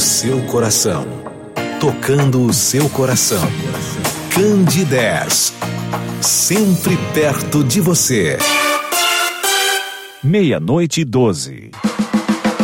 seu coração. Tocando o seu coração. Candidez. Sempre perto de você. 00:12.